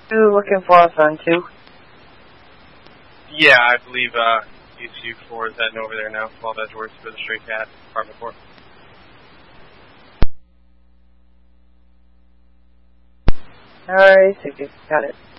You looking for us on 2? Yeah, I believe ECU4 is heading over there now. 12 Edgeworth for the Stray Cat, Department 4. Alright, so got it.